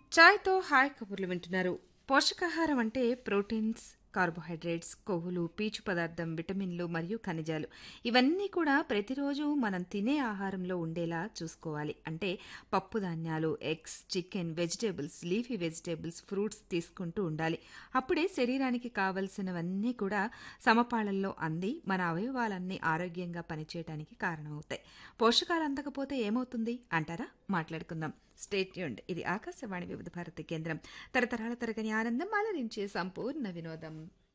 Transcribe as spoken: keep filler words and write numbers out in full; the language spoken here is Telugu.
చాయ్తో హాయ్ కబుర్లు వింటున్నారు. పోషకాహారం అంటే ప్రోటీన్స్, కార్బోహైడ్రేట్స్, కొవ్వులు, పీచు పదార్థం, విటమిన్లు మరియు ఖనిజాలు. ఇవన్నీ కూడా ప్రతిరోజు మనం తినే ఆహారంలో ఉండేలా చూసుకోవాలి. అంటే పప్పు ధాన్యాలు, eggs, chicken, vegetables, leafy vegetables, fruits తీసుకుంటూ ఉండాలి. అప్పుడే శరీరానికి కావలసినవన్నీ కూడా సమపాళల్లో అంది మన అవయవాలన్నీ ఆరోగ్యంగా పనిచేయడానికి కారణమవుతాయి. పోషకాలు అందకపోతే ఏమవుతుంది అంటారా? మాట్లాడుకుందాం. స్టేట్ యూన్డ్. ఇది ఆకాశవాణి వివిధ భారతి కేంద్రం. తరతరాల తరగని ఆనందం అలరించే సంపూర్ణ వినోదం.